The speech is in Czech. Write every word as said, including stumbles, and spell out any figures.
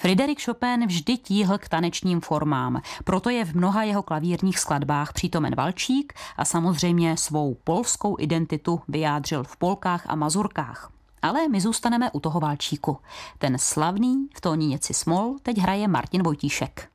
Frédéric Chopin vždy tíhl k tanečním formám, proto je v mnoha jeho klavírních skladbách přítomen valčík a samozřejmě svou polskou identitu vyjádřil v polkách a mazurkách. Ale my zůstaneme u toho valčíku. Ten slavný v tónině si smol teď hraje Martin Vojtíšek.